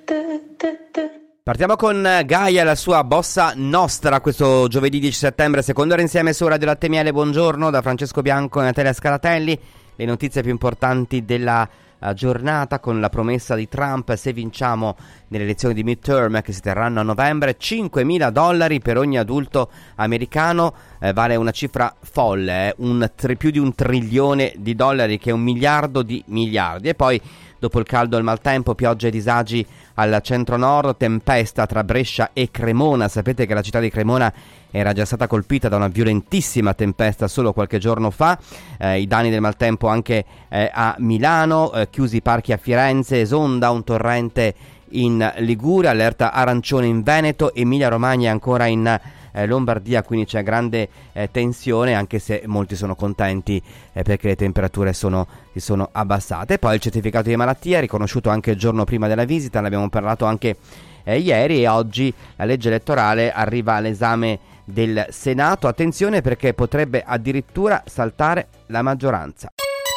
Partiamo con Gaia e la sua bossa nostra questo giovedì 10 settembre, seconda ora insieme su Radio Latte Miele. Buongiorno da Francesco Bianco e Natalia Scaratelli. Le notizie più importanti della giornata, con la promessa di Trump: se vinciamo nelle elezioni di midterm che si terranno a novembre, $5.000 per ogni adulto americano, vale una cifra folle, più di $1 trilione, che è $1 miliardo di miliardi. E poi, dopo il caldo e il maltempo, piogge e disagi al centro-nord, tempesta tra Brescia e Cremona. Sapete che la città di Cremona era già stata colpita da una violentissima tempesta solo qualche giorno fa. I danni del maltempo anche a Milano, chiusi i parchi a Firenze, esonda un torrente in Liguria, allerta arancione in Veneto, Emilia Romagna ancora in Lombardia, quindi c'è grande tensione, anche se molti sono contenti perché le temperature si sono abbassate. Poi il certificato di malattia riconosciuto anche il giorno prima della visita, ne abbiamo parlato anche ieri, e oggi la legge elettorale arriva all'esame del Senato. Attenzione, perché potrebbe addirittura saltare la maggioranza.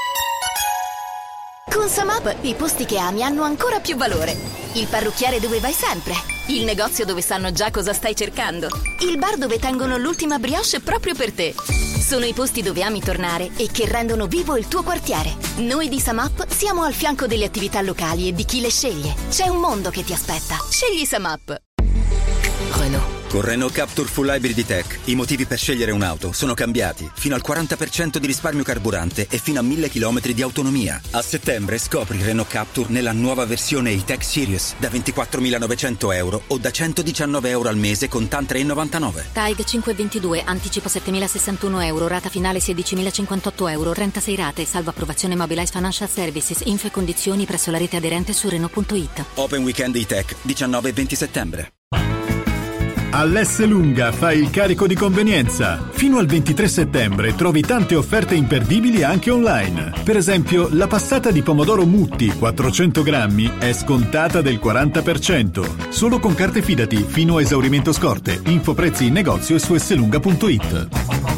Con Samap i posti che ami hanno ancora più valore. Il parrucchiere dove vai sempre, il negozio dove sanno già cosa stai cercando, il bar dove tengono l'ultima brioche proprio per te. Sono i posti dove ami tornare e che rendono vivo il tuo quartiere. Noi di Samap siamo al fianco delle attività locali e di chi le sceglie. C'è un mondo che ti aspetta. Scegli Samap. Renault. Con Renault Captur Full Hybrid Tech i motivi per scegliere un'auto sono cambiati. Fino al 40% di risparmio carburante e fino a 1000 km di autonomia. A settembre scopri Renault Captur nella nuova versione E-Tech Sirius da €24.900 o da €119 al mese con TAN 3,99. TAIG 522, anticipo €7.061, rata finale €16.058, 36 rate, salvo approvazione Mobilize Financial Services, info e condizioni presso la rete aderente su Renault.it. Open Weekend E-Tech 19 e 20 settembre. All'Esselunga fai il carico di convenienza. Fino al 23 settembre trovi tante offerte imperdibili anche online. Per esempio, la passata di pomodoro Mutti 400 grammi è scontata del 40%. Solo con carte Fidati fino a esaurimento scorte. Info prezzi in negozio e su esselunga.it.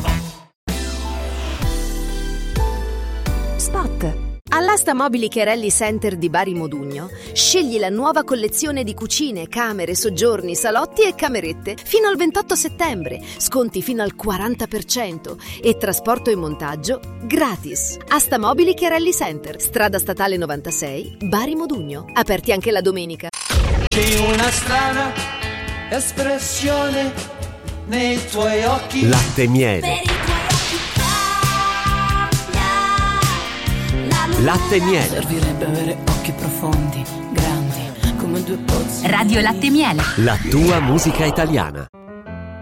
Spot. All'Asta Mobili Cherelli Center di Bari Modugno scegli la nuova collezione di cucine, camere, soggiorni, salotti e camerette fino al 28 settembre, sconti fino al 40% e trasporto e montaggio gratis. Asta Mobili Cherelli Center, strada statale 96, Bari Modugno, aperti anche la domenica. C'è una strana espressione nei tuoi occhi. Latte Miele. Latte Miele. Servirebbe avere occhi profondi, grandi, come due pozzi. Radio Latte Miele. La tua musica italiana.